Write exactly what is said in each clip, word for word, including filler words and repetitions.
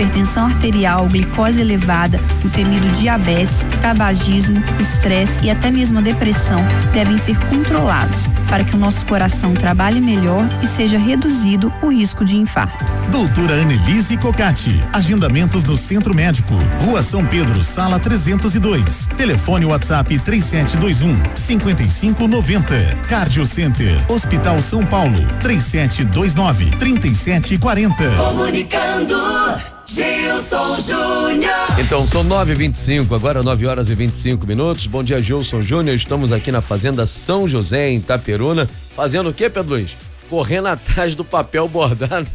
hipertensão arterial, glicose elevada, o temido diabetes, tabagismo, estresse e até mesmo a depressão devem ser controlados para que o nosso coração trabalhe melhor e seja reduzido o risco de infarto. Doutora Annelise Cocati, agendamentos no Centro Médico, Rua São Pedro, sala trezentos e dois, telefone WhatsApp três sete dois um, cinco cinco nove zero, Cardio Center, Hospital São Paulo, três sete dois nove, três sete quatro zero. Comunicando, Gilson Júnior. Então são nove e vinte e cinco, agora nove horas e vinte e cinco minutos. Bom dia, Gilson Júnior. Estamos aqui na Fazenda São José, em Itaperuna. Fazendo o quê, Pedro Luiz? Correndo atrás do papel bordado.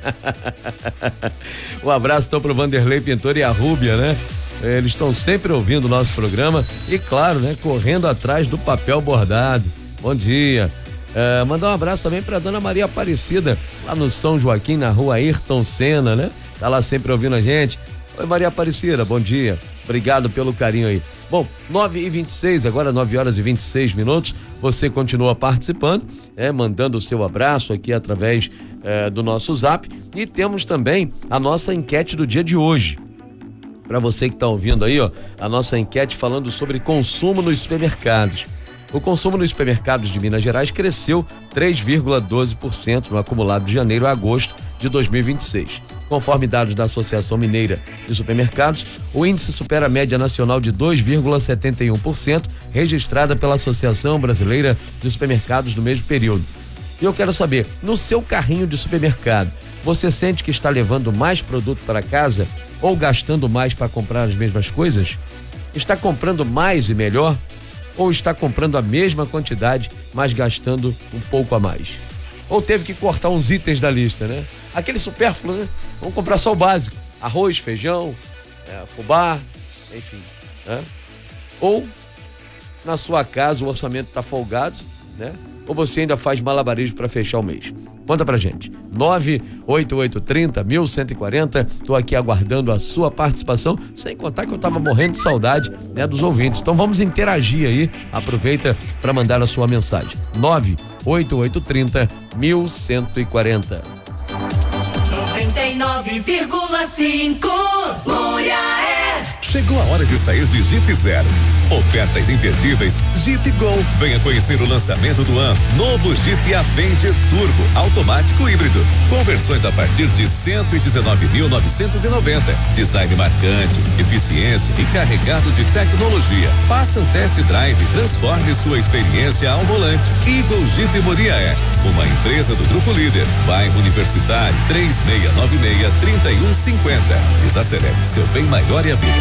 Um abraço então pro Vanderlei Pintor e a Rúbia, né? Eles estão sempre ouvindo o nosso programa e, claro, né? Correndo atrás do papel bordado. Bom dia. É, mandar um abraço também pra dona Maria Aparecida, lá no São Joaquim, na rua Ayrton Senna, né? Tá lá sempre ouvindo a gente. Oi, Maria Aparecida, bom dia. Obrigado pelo carinho aí. Bom, nove e vinte e seis, agora nove horas e vinte e seis minutos. Você continua participando, é, mandando o seu abraço aqui através é, do nosso zap. E temos também a nossa enquete do dia de hoje. Para você que está ouvindo aí, ó, a nossa enquete falando sobre consumo nos supermercados. O consumo nos supermercados de Minas Gerais cresceu três vírgula doze por cento no acumulado de janeiro a agosto de dois mil e vinte e seis. Conforme dados da Associação Mineira de Supermercados, o índice supera a média nacional de dois vírgula setenta e um por cento, registrada pela Associação Brasileira de Supermercados no mesmo período. E eu quero saber, no seu carrinho de supermercado, você sente que está levando mais produto para casa ou gastando mais para comprar as mesmas coisas? Está comprando mais e melhor? Ou está comprando a mesma quantidade, mas gastando um pouco a mais? Ou teve que cortar uns itens da lista, né? Aquele supérfluo, né? Vamos comprar só o básico. Arroz, feijão, é, fubá, enfim. Né? Ou, na sua casa, o orçamento está folgado, né? Ou você ainda faz malabarismo para fechar o mês? Conta pra gente. nove oito oito três zero um um quatro zero. Tô aqui aguardando a sua participação, sem contar que eu tava morrendo de saudade, né, dos ouvintes. Então vamos interagir aí. Aproveita para mandar a sua mensagem. nove oito oito três zero um um quatro zero. noventa e nove vírgula cinco Muriaé. Chegou a hora de sair de Jeep Zero. Ofertas imperdíveis Jeep Go. Venha conhecer o lançamento do ano. Novo Jeep Avenger Turbo automático híbrido. Conversões a partir de cento e dezenove mil novecentos e noventa. Design marcante, eficiência e carregado de tecnologia. Faça um test drive e transforme sua experiência ao volante. Eagle Jeep Muriaé, uma empresa do Grupo Líder. Bairro Universitário três seis nove seis, três um cinco zero. Desacelere seu bem maior e a vida.